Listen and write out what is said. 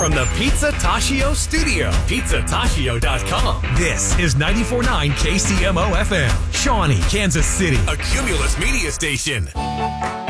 from the Pizza Tashio studio. PizzaTashio.com. This is 94.9 KCMO FM, Shawnee, Kansas City, a Cumulus media station.